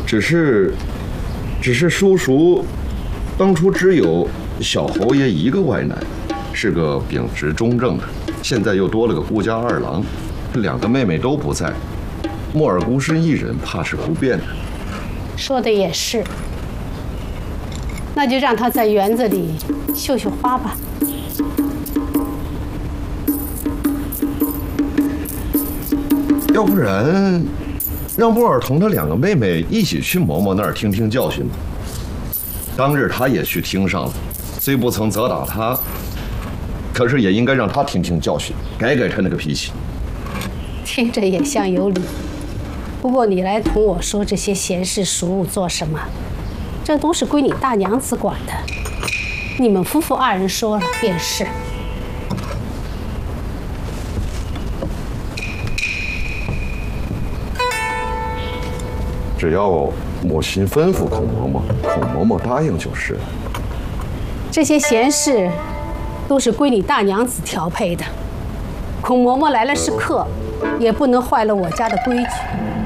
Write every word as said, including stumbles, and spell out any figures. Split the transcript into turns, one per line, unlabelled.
只是，只是叔叔当初只有小侯爷一个外男，是个秉直忠正的，现在又多了个孤家二郎，两个妹妹都不在，莫尔孤身一人，怕是不便的。
说的也是，那就让他在园子里绣绣花吧。
要不然，让莫尔同他两个妹妹一起去嬷嬷那儿听听教训吧。当日他也去听上了，虽不曾责打他，可是也应该让他听听教训，改改他那个脾气。
听着也像有理，不过你来同我说这些闲事俗务做什么？这都是归你大娘子管的，你们夫妇二人说了便是。
只要母亲吩咐孔嬷嬷，孔嬷嬷答应就是了。
这些闲事都是归你大娘子调配的，孔嬷嬷来了是客，也不能坏了我家的规矩。